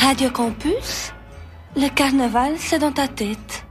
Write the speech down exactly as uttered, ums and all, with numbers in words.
Radio Campus, le carnaval, c'est dans ta tête.